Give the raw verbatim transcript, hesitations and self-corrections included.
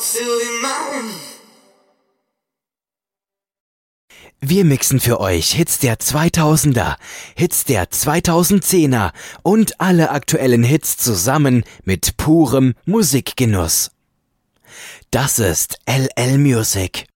Wir mixen für euch Hits der zweitausender, Hits der zweitausendzehner und alle aktuellen Hits zusammen mit purem Musikgenuss. Das ist L L Music.